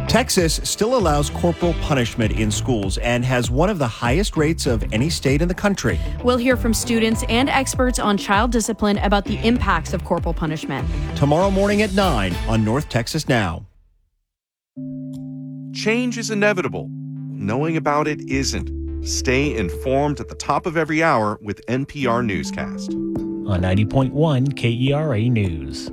Texas still allows corporal punishment in schools and has one of the highest rates of any state in the country. We'll hear from students and experts on child discipline about the impacts of corporal punishment. Tomorrow morning at 9 on North Texas Now. Change is inevitable. Knowing about it isn't. Stay informed at the top of every hour with NPR Newscast. On 90.1 KERA News.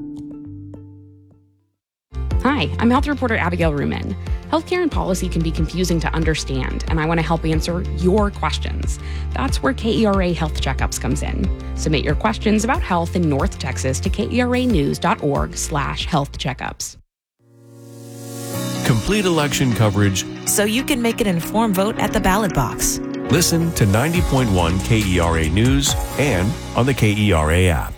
Hi, I'm health reporter Abigail Ruman. Healthcare and policy can be confusing to understand, and I want to help answer your questions. That's where KERA Health Checkups comes in. Submit your questions about health in North Texas to keranews.org/health checkups. Complete election coverage so you can make an informed vote at the ballot box. Listen to 90.1 KERA News and on the KERA app.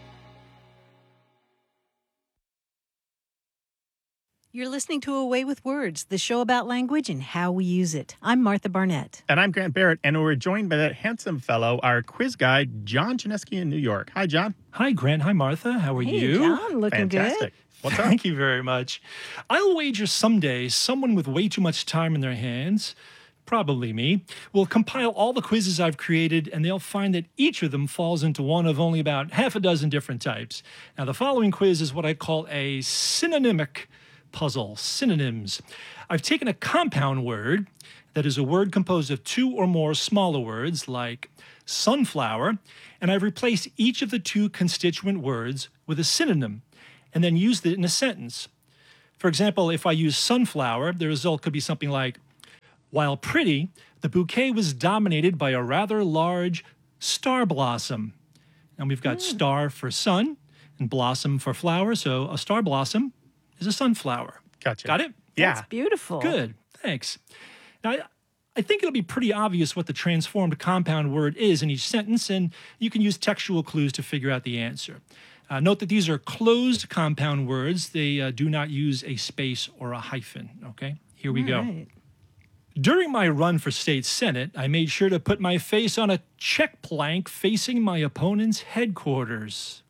You're listening to A Way with Words, the show about language and how we use it. I'm Martha Barnett. And I'm Grant Barrett, and we're joined by that handsome fellow, our quiz guy, John Janeski in New York. Hi, John. Hi, Grant. Hi, Martha. How are you? John, looking Fantastic. good. What's up? Thank you very much. I'll wager someday someone with way too much time in their hands, probably me, will compile all the quizzes I've created, and they'll find that each of them falls into one of only about half a dozen different types. Now, the following quiz is what I call a synonymic puzzle, synonyms. I've taken a compound word, that is a word composed of two or more smaller words like sunflower, and I've replaced each of the two constituent words with a synonym and then used it in a sentence. For example, if I use sunflower, the result could be something like, while pretty, the bouquet was dominated by a rather large star blossom. And we've got star for sun and blossom for flower, so a star blossom is a sunflower. Gotcha. Got it? Yeah. That's beautiful. Good. Thanks. Now, I think it'll be pretty obvious what the transformed compound word is in each sentence, and you can use textual clues to figure out the answer. Note that these are closed compound words. They do not use a space or a hyphen. Okay, here we go. Right. During my run for state senate, I made sure to put my face on a check plank facing my opponent's headquarters.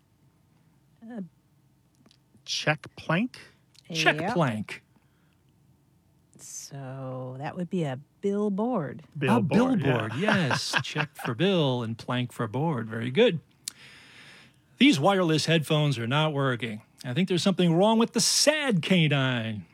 Check plank? Check Yep. plank. So that would be a billboard. A billboard, yes. Check for bill and plank for board. Very good. These wireless headphones are not working. I think there's something wrong with the sad canine.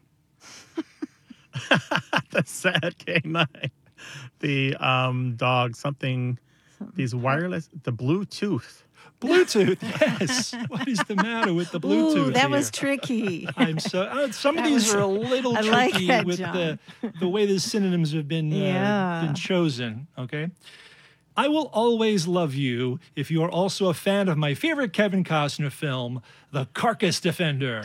The sad canine. The dog, something, these wireless, the Bluetooth. Bluetooth, yes. What is the matter with the Bluetooth? Ooh, that here? was tricky. I'm so. Some of That these was- are a little I like tricky that, with John. the way the synonyms have been chosen. Okay. I will always love you if you are also a fan of my favorite Kevin Costner film, The Carcass Defender.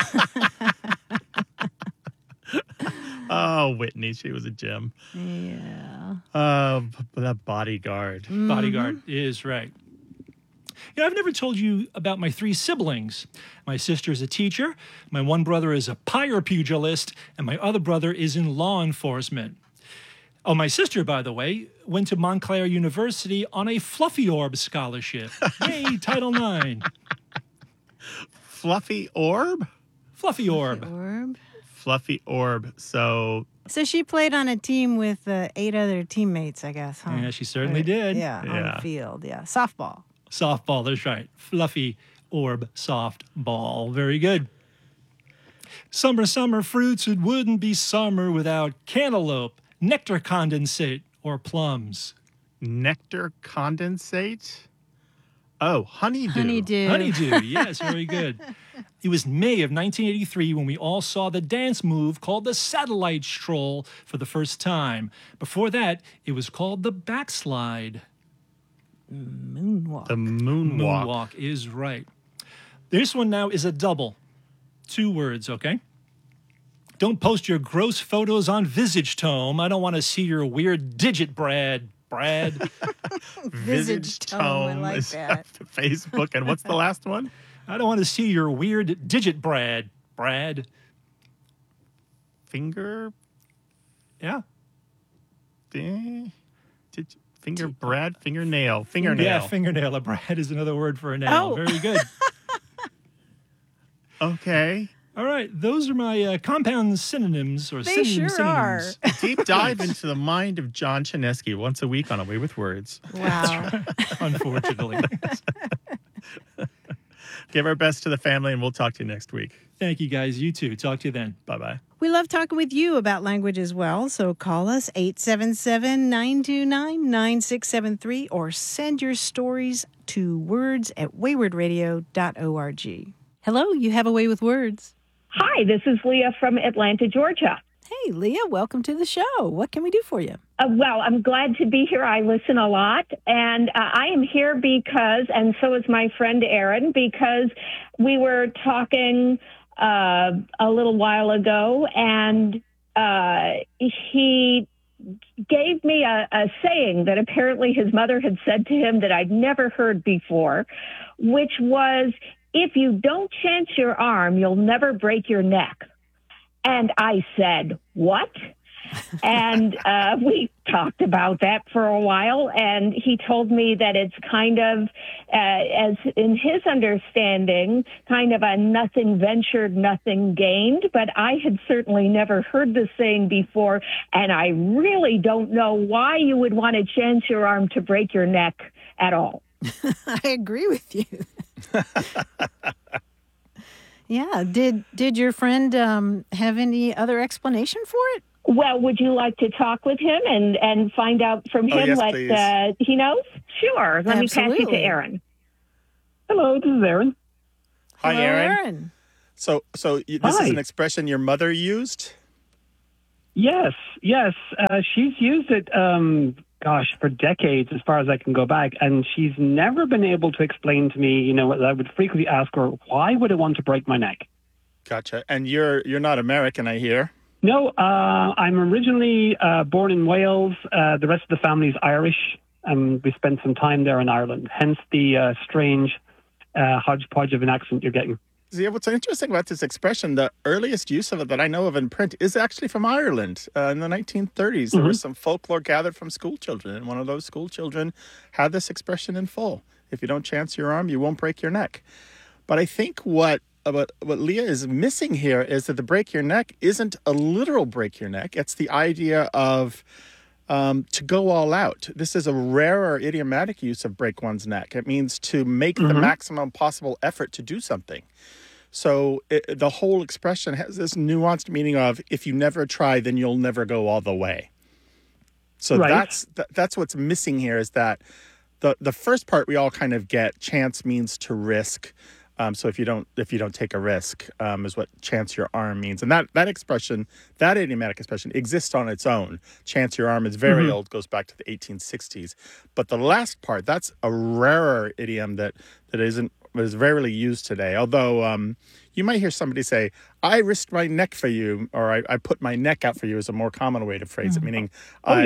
Oh, Whitney, she was a gem. Yeah. The bodyguard. Bodyguard is right. You know, I've never told you about my three siblings. My sister is a teacher, my one brother is a pyre pugilist, and my other brother is in law enforcement. Oh, my sister, by the way, went to Montclair University on a Fluffy Orb scholarship. Yay, Title IX. Fluffy orb? Fluffy Orb. Orb. Fluffy orb. So So she played on a team with 8 other teammates, I guess, huh? Yeah, she certainly did. Yeah, on Yeah. the field. Yeah, softball. Softball, that's right. Fluffy Orb softball. Very good. Summer, summer fruits, it wouldn't be summer without cantaloupe, nectar condensate, or plums. nectar condensate. Oh, honeydew. Honeydew. Honeydew, yes, very good. It was May of 1983 when we all saw the dance move called the satellite stroll for the first time. Before that, it was called the backslide. Moonwalk. The moonwalk. Moonwalk is right. This one now is a double. 2 words, okay? Don't post your gross photos on Visage Tome. I don't want to see your weird digit, Brad. Visage tone. I like is that. Facebook. And what's the last one? I don't want to see your weird digit, Brad. Finger. Yeah. Finger, Brad, fingernail. Fingernail. Yeah, fingernail. A Brad is another word for a nail. Oh. Very good. Okay. All right, those are my compound synonyms or They synonym sure are. synonyms. Deep dive into the mind of John Chaneski once a week on A Way with Words. Wow. Unfortunately. Give our best to the family, and we'll talk to you next week. Thank you, guys. You too. Talk to you then. Bye-bye. We love talking with you about language as well, so call us 877-929-9673 or send your stories to words@waywardradio.org. Hello, you have a way with words. Hi, this is Leah from Atlanta, Georgia. Hey, Leah, welcome to the show. What can we do for you? Well, I'm glad to be here. I listen a lot, and I am here because, and so is my friend Aaron, because we were talking a little while ago, and he gave me a saying that apparently his mother had said to him that I'd never heard before, which was, if you don't chance your arm, you'll never break your neck. And I said, what? And we talked about that for a while, and he told me that it's kind of, as in his understanding, kind of a nothing ventured, nothing gained. But I had certainly never heard the saying before, and I really don't know why you would want to chance your arm to break your neck at all. I agree with you. Yeah. Did your friend have any other explanation for it? Well, would you like to talk with him and find out from him yes, what he knows? Sure. Let me pass you to Aaron. Hello, this is Aaron. Hi, Hello, Aaron. So this Hi. is an expression your mother used? Yes. She's used it, for decades, as far as I can go back, and she's never been able to explain to me, I would frequently ask her, why would I want to break my neck? Gotcha. And you're not American, I hear. No, I'm originally born in Wales. The rest of the family is Irish, and we spent some time there in Ireland, hence the strange hodgepodge of an accent you're getting. See, what's interesting about this expression, the earliest use of it that I know of in print is actually from Ireland. In the 1930s, there was some folklore gathered from school children, and one of those school children had this expression in full. If you don't chance your arm, you won't break your neck. But I think what Leah is missing here is that the break your neck isn't a literal break your neck. It's the idea of to go all out. This is a rarer idiomatic use of break one's neck. It means to make the maximum possible effort to do something. So the whole expression has this nuanced meaning of, if you never try, then you'll never go all the way. So that's what's missing here, is that the first part we all kind of get. Chance means to risk. So if you don't take a risk, is what chance your arm means. And that expression, that idiomatic expression, exists on its own. Chance your arm is very old, goes back to the 1860s. But the last part, that's a rarer idiom that is rarely used today. Although you might hear somebody say, I risked my neck for you, or I put my neck out for you, is a more common way to phrase it, meaning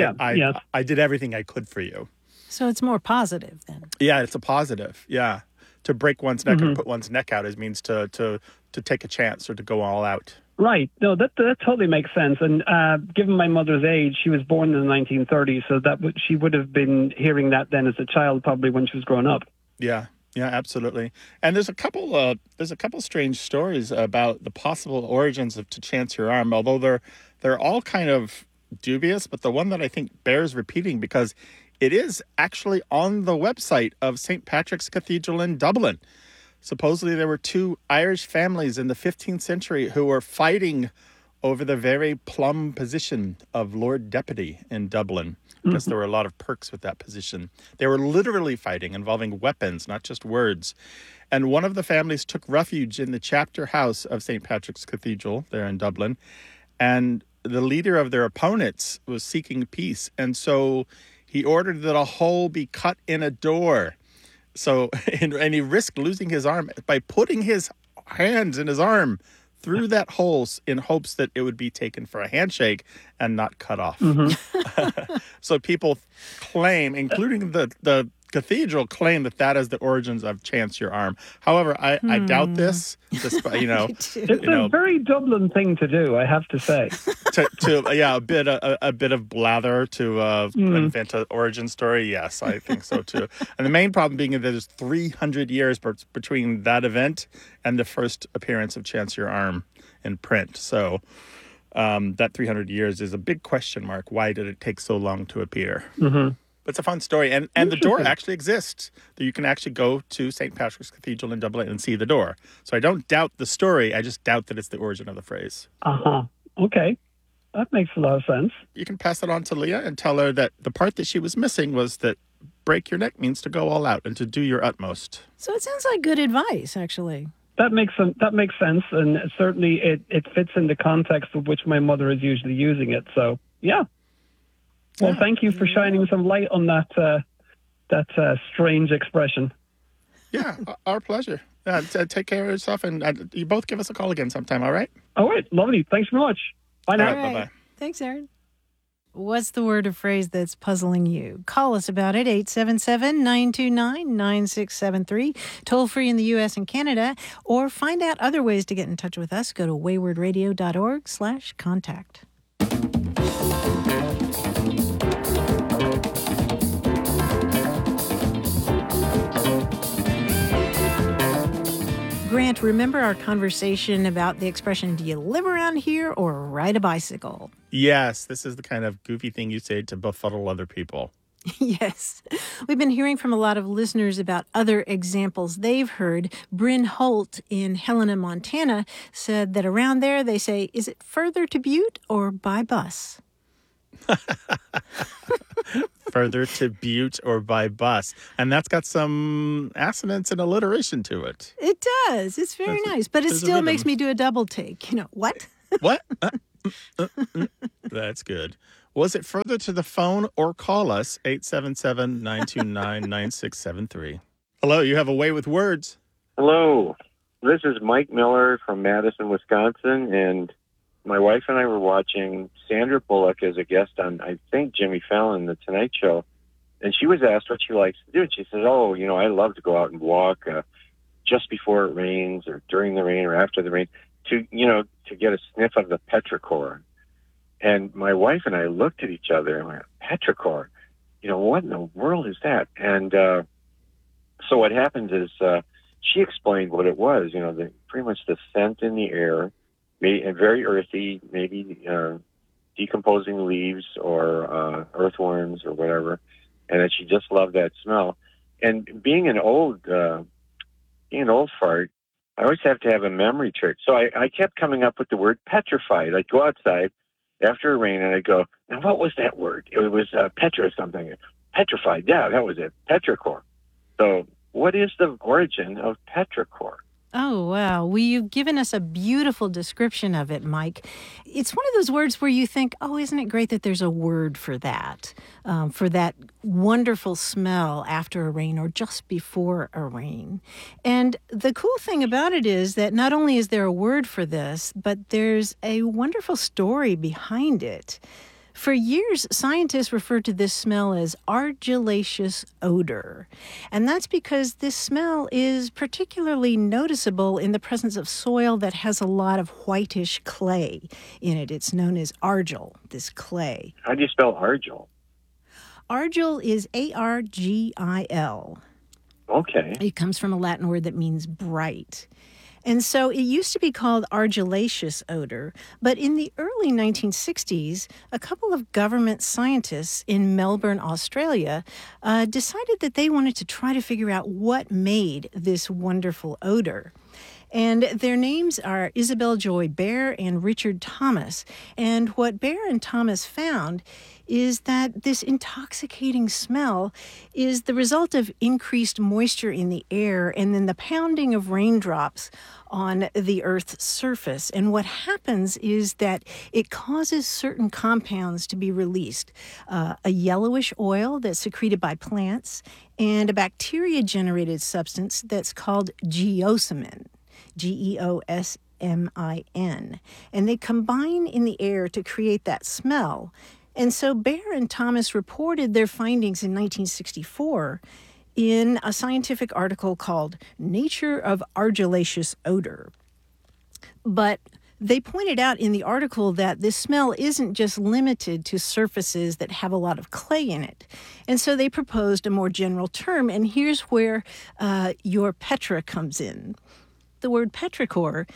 I did everything I could for you. So it's more positive then. Yeah, it's a positive. Yeah. To break one's neck or put one's neck out means to take a chance or to go all out. Right. No, that totally makes sense. And given my mother's age, she was born in the 1930s, so she would have been hearing that then as a child, probably when she was growing up. Yeah, absolutely. And there's a couple strange stories about the possible origins of "to chance your arm," although they're all kind of dubious. But the one that I think bears repeating, because it is actually on the website of St. Patrick's Cathedral in Dublin. Supposedly there were two Irish families in the 15th century who were fighting over the very plum position of Lord Deputy in Dublin, because there were a lot of perks with that position. They were literally fighting, involving weapons, not just words. And one of the families took refuge in the chapter house of St. Patrick's Cathedral there in Dublin. And the leader of their opponents was seeking peace. And so he ordered that a hole be cut in a door. So, and he risked losing his arm by putting his hands in his arm through that hole in hopes that it would be taken for a handshake and not cut off. So people claim, including the cathedral, claim that is the origins of chance your arm. However, I doubt this. Despite, it's a very Dublin thing to do, I have to say. A bit of blather to invent an origin story. Yes, I think so too. And the main problem being that there's 300 years between that event and the first appearance of chance your arm. in print. So that 300 years is a big question mark. Why did it take so long to appear? Mm-hmm. But it's a fun story. And the door actually exists. You can actually go to St. Patrick's Cathedral in Dublin and see the door. So I don't doubt the story. I just doubt that it's the origin of the phrase. Uh-huh. Okay. That makes a lot of sense. You can pass it on to Leah and tell her that the part that she was missing was that break your neck means to go all out and to do your utmost. So it sounds like good advice, actually. That makes sense, and certainly it fits in the context of which my mother is usually using it. So, yeah. Well, thank you for shining some light on that strange expression. Yeah, our pleasure. Take care of yourself, and you both give us a call again sometime, all right? All right, lovely. Thanks very much. Bye now. All right, bye-bye. Thanks, Aaron. What's the word or phrase that's puzzling you? Call us about it, 877-929-9673, toll free in the U.S. and Canada, or find out other ways to get in touch with us. Go to waywardradio.org/contact. Grant, remember our conversation about the expression, do you live around here or ride a bicycle? Yes, this is the kind of goofy thing you say to befuddle other people. Yes. We've been hearing from a lot of listeners about other examples they've heard. Bryn Holt in Helena, Montana, said that around there they say, is it further to Butte or by bus? Further to Butte or by bus. And that's got some assonance and alliteration to it. It does. It's very nice. But it still makes me do a double take. You know, what? What? That's good. Was it further to the phone or call us, 877-929-9673. Hello, you have a way with words. Hello. This is Mike Miller from Madison, Wisconsin, and my wife and I were watching Sandra Bullock as a guest on, I think, Jimmy Fallon, The Tonight Show. And she was asked what she likes to do. And she says, I love to go out and walk just before it rains or during the rain or after the rain to get a sniff of the petrichor. And my wife and I looked at each other and went, petrichor? What in the world is that? And so what happened is she explained what it was, pretty much the scent in the air, and very earthy, maybe decomposing leaves or earthworms or whatever, and that she just loved that smell. And being an old fart, I always have to have a memory trick. So I kept coming up with the word petrified. I'd go outside after a rain and I'd go, now what was that word? It was petra something. Petrified, yeah, that was it, petrichor. So what is the origin of petrichor? Oh, wow. Well, you've given us a beautiful description of it, Mike. It's one of those words where you think, isn't it great that there's a word for that wonderful smell after a rain or just before a rain. And the cool thing about it is that not only is there a word for this, but there's a wonderful story behind it. For years, scientists referred to this smell as argillaceous odor. And that's because this smell is particularly noticeable in the presence of soil that has a lot of whitish clay in it. It's known as argil, this clay. How do you spell argil? Argil is A-R-G-I-L. Okay. It comes from a Latin word that means bright. And so it used to be called argillaceous odor, but in the early 1960s, a couple of government scientists in Melbourne, Australia, decided that they wanted to try to figure out what made this wonderful odor. And their names are Isabel Joy Baer and Richard Thomas. And what Baer and Thomas found is that this intoxicating smell is the result of increased moisture in the air and then the pounding of raindrops on the Earth's surface. And what happens is that it causes certain compounds to be released. A yellowish oil that's secreted by plants and a bacteria-generated substance that's called geosmin. Geosmin. And they combine in the air to create that smell. And so Baer and Thomas reported their findings in 1964 in a scientific article called Nature of Argillaceous Odor. But they pointed out in the article that this smell isn't just limited to surfaces that have a lot of clay in it. And so they proposed a more general term, and here's where your petra comes in. The word petrichor,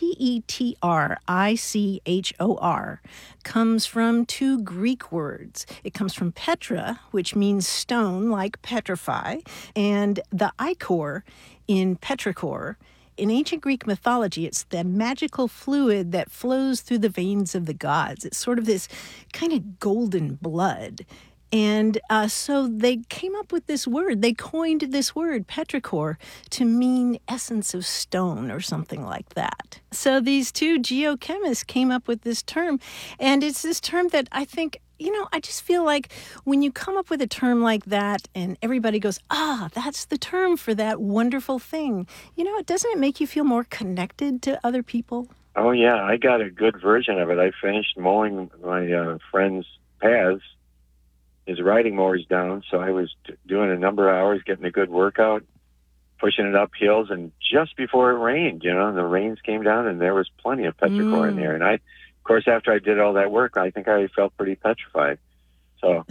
Petrichor, comes from two Greek words. It comes from petra, which means stone, like petrify, and the ichor in petrichor. In ancient Greek mythology, it's the magical fluid that flows through the veins of the gods. It's sort of this kind of golden blood. And so they came up with this word. They coined this word, petrichor, to mean essence of stone or something like that. So these two geochemists came up with this term. And it's this term that I think, I just feel like when you come up with a term like that and everybody goes, that's the term for that wonderful thing, doesn't it make you feel more connected to other people? Oh, yeah. I got a good version of it. I finished mowing my friend's paths. His riding mower's down, so I was doing a number of hours, getting a good workout, pushing it up hills, and just before it rained, the rains came down, and there was plenty of petrichor in there. And of course, after I did all that work, I think I felt pretty petrified. So,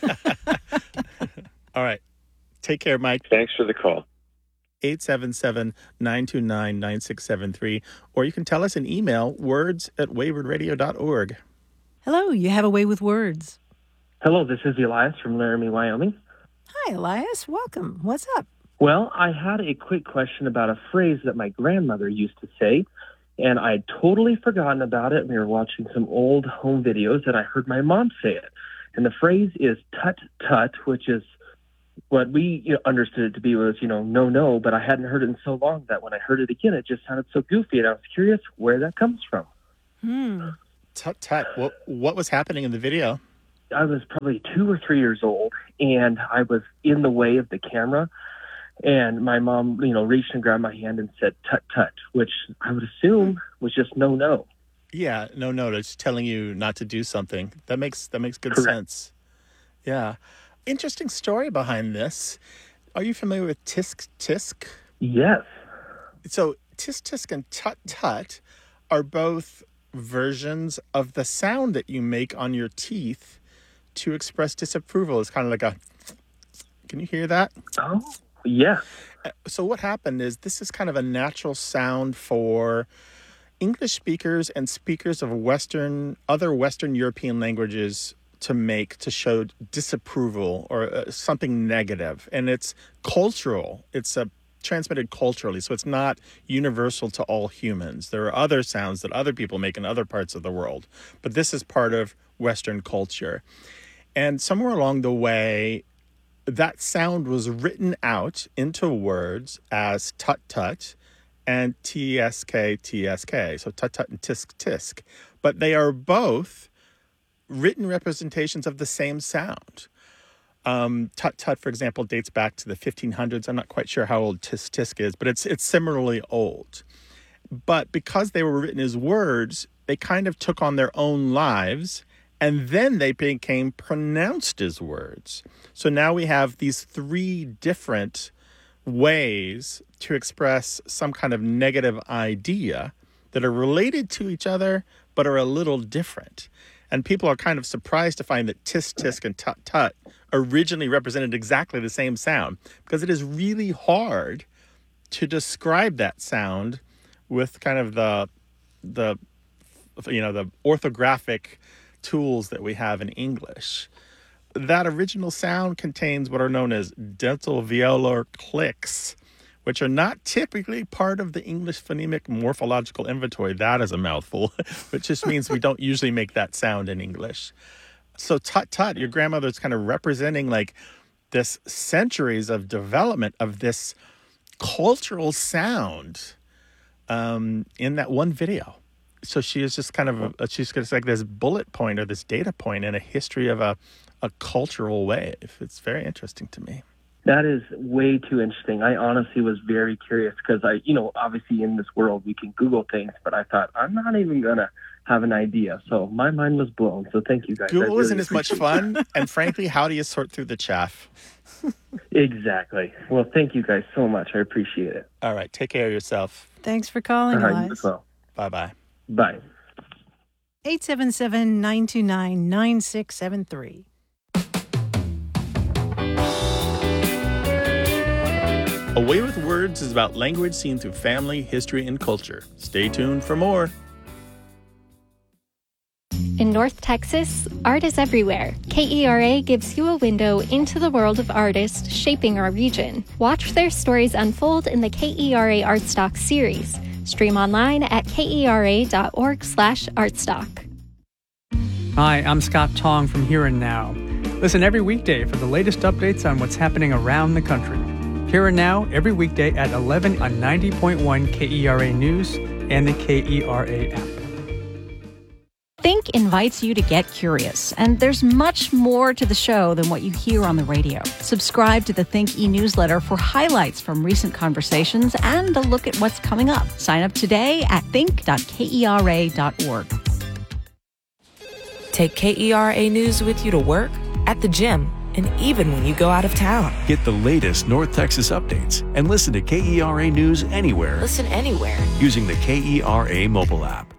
all right. Take care, Mike. Thanks for the call. 877-929-9673, or you can tell us an email, words@waywardradio.org. Hello, you have a way with words. Hello, this is Elias from Laramie, Wyoming. Hi, Elias. Welcome. What's up? Well, I had a quick question about a phrase that my grandmother used to say, and I had totally forgotten about it. We were watching some old home videos, and I heard my mom say it. And the phrase is tut-tut, which is what we understood it to be was, no, but I hadn't heard it in so long that when I heard it again, it just sounded so goofy, and I was curious where that comes from. Tut-tut. What was happening in the video? I was probably 2 or 3 years old, and I was in the way of the camera, and my mom, reached and grabbed my hand and said, tut-tut, which I would assume was just no. Yeah, no, it's telling you not to do something. That makes good sense. Yeah. Interesting story behind this. Are you familiar with tisk-tisk? Yes. So tisk-tisk and tut-tut are both versions of the sound that you make on your teeth to express disapproval. It's kind of like can you hear that? Oh, yeah. So what happened is this is kind of a natural sound for English speakers and speakers of other Western European languages to make to show disapproval or something negative. And it's cultural. It's transmitted culturally, so it's not universal to all humans. There are other sounds that other people make in other parts of the world, but this is part of Western culture. And somewhere along the way, that sound was written out into words as tut-tut and tsk, so tut-tut and tisk-tisk. But they are both written representations of the same sound. Tut-tut, for example, dates back to the 1500s. I'm not quite sure how old tisk-tisk is, but it's similarly old. But because they were written as words, they kind of took on their own lives, and then they became pronounced as words. So now we have these 3 different ways to express some kind of negative idea that are related to each other, but are a little different. And people are kind of surprised to find that tisk-tisk and tut-tut originally represented exactly the same sound, because it is really hard to describe that sound with kind of the orthographic tools that we have in English. That original sound contains what are known as dental velar clicks, which are not typically part of the English phonemic morphological inventory. That is a mouthful, which just means we don't usually make that sound in English. So tut-tut, your grandmother's kind of representing like this centuries of development of this cultural sound in that one video. So she is just kind of, she's like this bullet point or this data point in a history of a cultural wave. It's very interesting to me. That is way too interesting. I honestly was very curious because obviously in this world we can Google things, but I thought I'm not even going to have an idea. So my mind was blown. So thank you guys. Google isn't as much fun. And frankly, how do you sort through the chaff? Exactly. Well, thank you guys so much. I appreciate it. All right. Take care of yourself. Thanks for calling, Elias. Well. Bye-bye. Bye. 877-929-9673. A Way with Words is about language seen through family, history, and culture. Stay tuned for more. In North Texas, art is everywhere. KERA gives you a window into the world of artists shaping our region. Watch their stories unfold in the KERA Artstock series. Stream online at kera.org/artstock. Hi, I'm Scott Tong from Here and Now. Listen every weekday for the latest updates on what's happening around the country. Here and Now every weekday at 11 on 90.1 KERA News and the KERA app. Think invites you to get curious, and there's much more to the show than what you hear on the radio. Subscribe to the Think e-newsletter for highlights from recent conversations and a look at what's coming up. Sign up today at think.kera.org. Take KERA News with you to work, at the gym, and even when you go out of town. Get the latest North Texas updates and listen to KERA News anywhere. Listen anywhere. Using the KERA mobile app.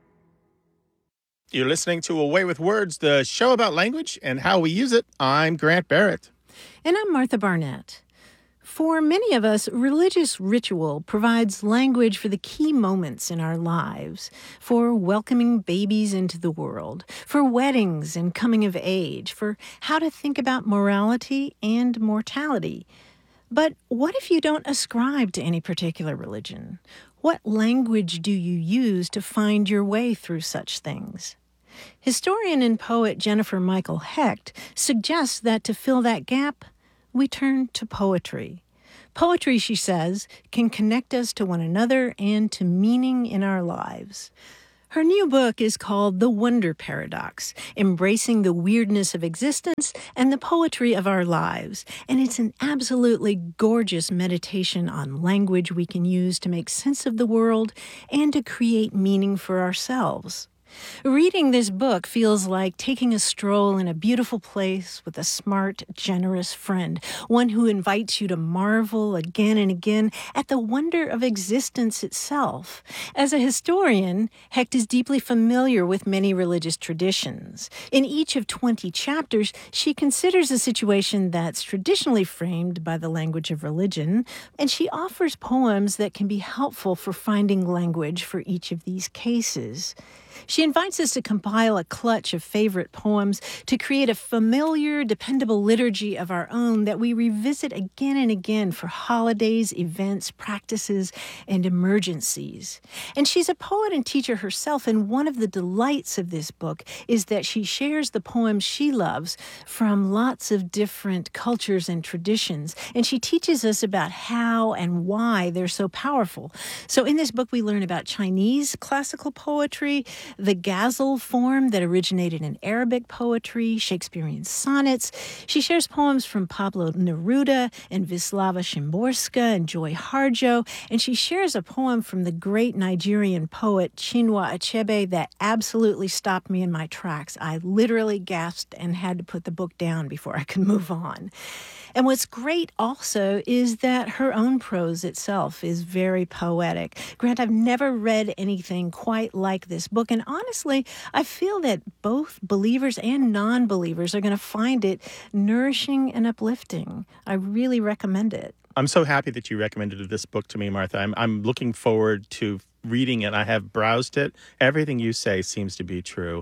You're listening to A Way with Words, the show about language and how we use it. I'm Grant Barrett. And I'm Martha Barnett. For many of us, religious ritual provides language for the key moments in our lives, for welcoming babies into the world, for weddings and coming of age, for how to think about morality and mortality. But what if you don't ascribe to any particular religion? What language do you use to find your way through such things? Historian and poet Jennifer Michael Hecht suggests that to fill that gap, we turn to poetry. Poetry, she says, can connect us to one another and to meaning in our lives. Her new book is called The Wonder Paradox, Embracing the Weirdness of Existence and the Poetry of Our Lives. And it's an absolutely gorgeous meditation on language we can use to make sense of the world and to create meaning for ourselves. Reading this book feels like taking a stroll in a beautiful place with a smart, generous friend, one who invites you to marvel again and again at the wonder of existence itself. As a historian, Hecht is deeply familiar with many religious traditions. In each of 20 chapters, she considers a situation that's traditionally framed by the language of religion, and she offers poems that can be helpful for finding language for each of these cases. She invites us to compile a clutch of favorite poems to create a familiar, dependable liturgy of our own that we revisit again and again for holidays, events, practices, and emergencies. And she's a poet and teacher herself, and one of the delights of this book is that she shares the poems she loves from lots of different cultures and traditions, and she teaches us about how and why they're so powerful. So in this book, we learn about Chinese classical poetry, the ghazal form that originated in Arabic poetry, Shakespearean sonnets. She shares poems from Pablo Neruda and Wisława Szymborska and Joy Harjo, and she shares a poem from the great Nigerian poet Chinua Achebe that absolutely stopped me in my tracks. I literally gasped and had to put the book down before I could move on. And what's great also is that her own prose itself is very poetic. Grant, I've never read anything quite like this book, and honestly, I feel that both believers and non-believers are going to find it nourishing and uplifting. I really recommend it. I'm so happy that you recommended this book to me, Martha. I'm looking forward to reading it. I have browsed it. Everything you say seems to be true.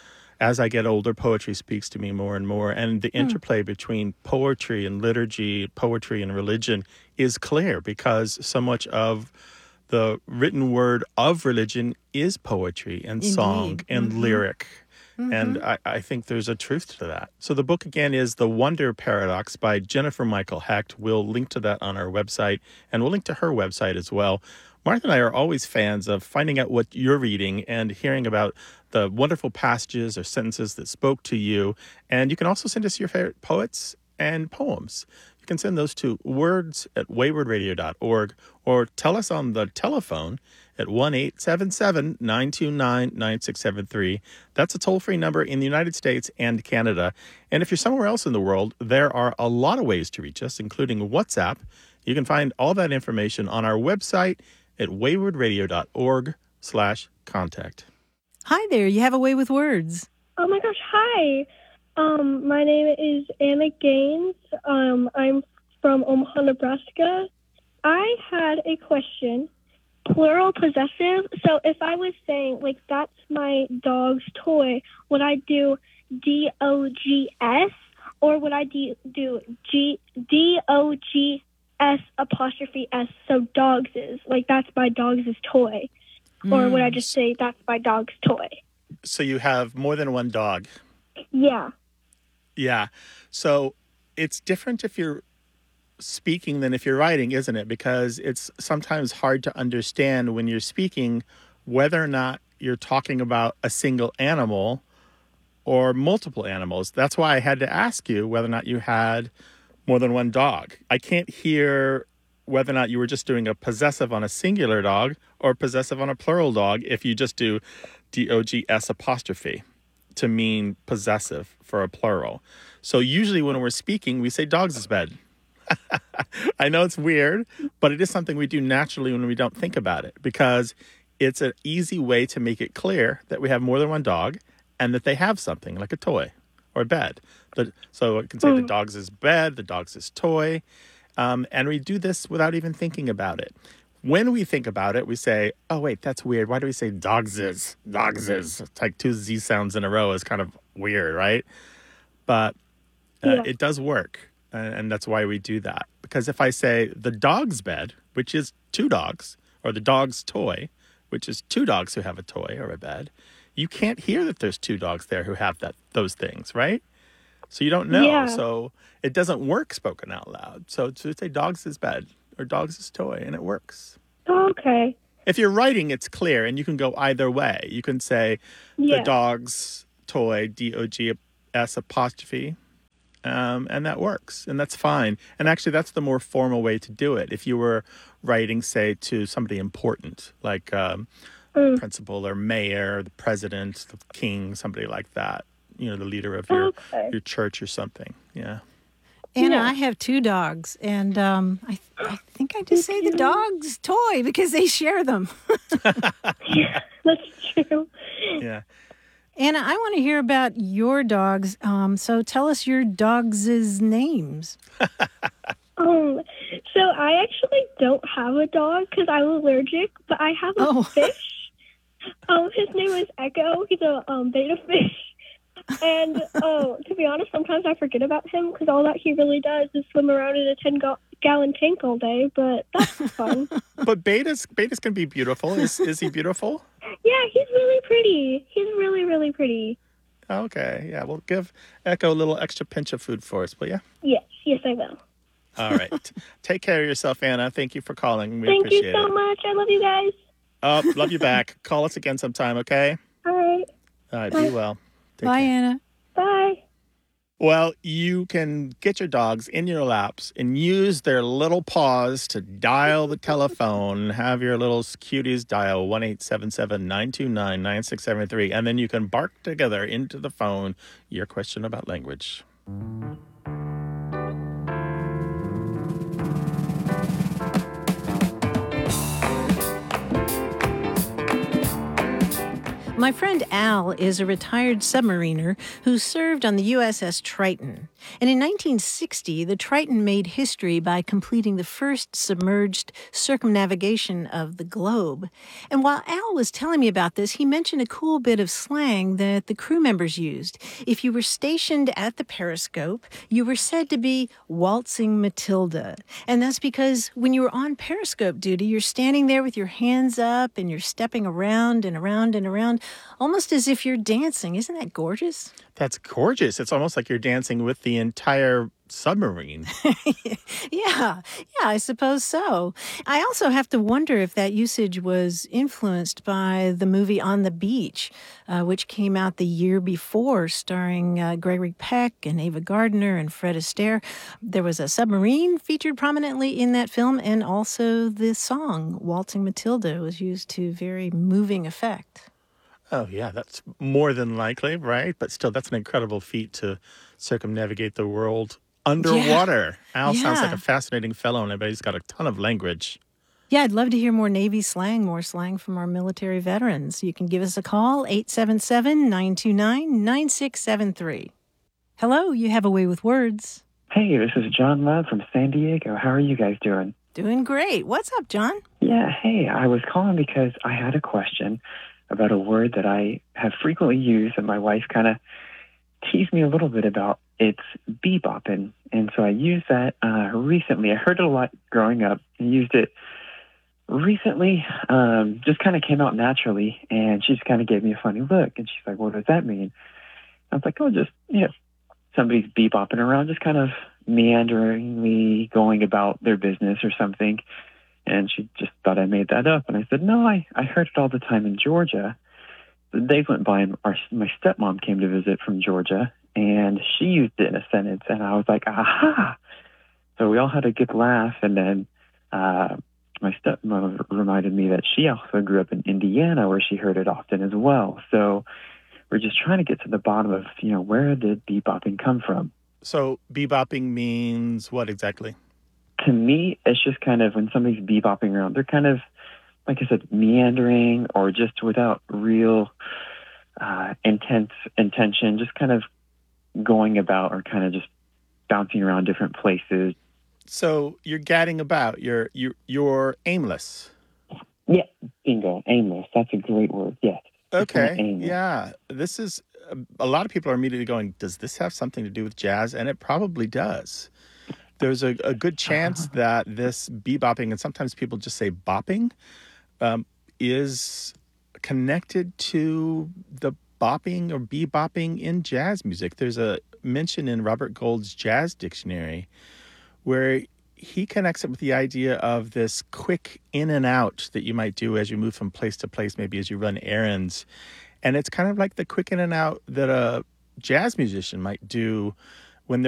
As I get older, poetry speaks to me more and more, and the interplay between poetry and liturgy, poetry and religion is clear because so much of the written word of religion is poetry and song and lyric. And I think there's a truth to that. So the book, again, is The Wonder Paradox by Jennifer Michael Hecht. We'll link to that on our website, and we'll link to her website as well. Martha and I are always fans of finding out what you're reading and hearing about the wonderful passages or sentences that spoke to you. And you can also send us your favorite poets and poems. You can send those to words@waywardradio.org or tell us on the telephone at 1-877-929-9673. That's a toll-free number in the United States and Canada. And if you're somewhere else in the world, there are a lot of ways to reach us, including WhatsApp. You can find all that information on our website at waywardradio.org/contact. Hi there, you have a way with words. Oh my gosh, hi. My name is Anna Gaines. I'm from Omaha, Nebraska. I had a question. Plural possessive. So if I was saying, like, that's my dog's toy, would I do DOGS or would I do DOGS apostrophe S, so dogs is, like, that's my dog's toy? Or would I just say that's my dog's toy? So you have more than one dog. Yeah. Yeah. So it's different if you're speaking than if you're writing, isn't it? Because it's sometimes hard to understand when you're speaking whether or not you're talking about a single animal or multiple animals. That's why I had to ask you whether or not you had more than one dog. I can't hear whether or not you were just doing a possessive on a singular dog or possessive on a plural dog if you just do DOGS apostrophe to mean possessive for a plural. So usually when we're speaking, we say dogs' bed. I know it's weird, but it is something we do naturally when we don't think about it, because it's an easy way to make it clear that we have more than one dog and that they have something like a toy or a bed. So I can say the dog's bed, the dog's toy, and we do this without even thinking about it. When we think about it, we say, oh, wait, that's weird. Why do we say dogses? Dogses. It's like two Z sounds in a row is kind of weird, right? But it does work. And that's why we do that. Because if I say the dog's bed, which is two dogs, or the dog's toy, which is two dogs who have a toy or a bed, you can't hear that there's two dogs there who have those things, right? So you don't know. Yeah. So it doesn't work spoken out loud. So to say dog's bed or dog's toy, and it works. Okay. If you're writing, it's clear, and you can go either way. You can say the dog's toy, DOGS apostrophe, and that works, and that's fine. And actually, that's the more formal way to do it. If you were writing, say, to somebody important, like principal or mayor, the president, the king, somebody like that, the leader of your church or something. Yeah. Anna, I have two dogs, and I think I just say the dog's toy because they share them. Yeah, that's true. Yeah. Anna, I want to hear about your dogs. So tell us your dogs' names. So I actually don't have a dog because I'm allergic, but I have a fish. His name is Echo. He's a betta fish. And to be honest, sometimes I forget about him because all that he really does is swim around in a 10-gallon tank all day, but that's fun. But bettas can be beautiful. Is he beautiful? Yeah, he's really pretty. He's really, really pretty. Okay, yeah. Well, give Echo a little extra pinch of food for us, will you? Yes, I will. All right. Take care of yourself, Anna. Thank you for calling. We Thank appreciate you so much. I love you guys. Oh, love you back. Call us again sometime, okay? All right. All right, be well. Bye, Anna. Bye. Well, you can get your dogs in your laps and use their little paws to dial the telephone. Have your little cuties dial 1-877-929-9673, and then you can bark together into the phone your question about language. My friend Al is a retired submariner who served on the USS Triton. And in 1960, the Triton made history by completing the first submerged circumnavigation of the globe. And while Al was telling me about this, he mentioned a cool bit of slang that the crew members used. If you were stationed at the periscope, you were said to be waltzing Matilda. And that's because when you were on periscope duty, you're standing there with your hands up and you're stepping around and around and around, almost as if you're dancing. Isn't that gorgeous? That's gorgeous. It's almost like you're dancing with the entire submarine. Yeah, I suppose so. I also have to wonder if that usage was influenced by the movie On the Beach, which came out the year before, starring Gregory Peck and Ava Gardner and Fred Astaire. There was a submarine featured prominently in that film, and also the song Waltzing Matilda was used to very moving effect. Oh, yeah, that's more than likely, right? But still, that's an incredible feat to circumnavigate the world underwater. Yeah. Al sounds like a fascinating fellow, and I bet he's got a ton of language. Yeah, I'd love to hear more Navy slang, more slang from our military veterans. You can give us a call, 877-929-9673. Hello, you have a way with words. Hey, this is John Love from San Diego. How are you guys doing? Doing great. What's up, John? Yeah, hey, I was calling because I had a question about a word that I have frequently used and my wife kind of teased me a little bit about. It's bebopping. And so I used that recently. I heard it a lot growing up and used it recently. Just kind of came out naturally. And she just kind of gave me a funny look. And she's like, what does that mean? I was like, oh, just, somebody's bebopping around, just kind of meanderingly going about their business or something. And she just thought I made that up. And I said, no, I heard it all the time in Georgia. The days went by and my stepmom came to visit from Georgia, and she used it in a sentence. And I was like, aha! So we all had a good laugh. And then my stepmother reminded me that she also grew up in Indiana, where she heard it often as well. So we're just trying to get to the bottom of, where did bebopping come from? So bebopping means what exactly? To me, it's just kind of when somebody's bebopping around, they're kind of, like I said, meandering or just without real intense intention, just kind of going about or kind of just bouncing around different places. So you're gadding about. You're aimless. Yeah, bingo, aimless. That's a great word. Yes. Okay. Yeah. This is a lot of people are immediately going, does this have something to do with jazz? And it probably does. There's a good chance that this bebopping, and sometimes people just say bopping, is connected to the bopping or bebopping in jazz music. There's a mention in Robert Gould's Jazz Dictionary where he connects it with the idea of this quick in and out that you might do as you move from place to place, maybe as you run errands. And it's kind of like the quick in and out that a jazz musician might do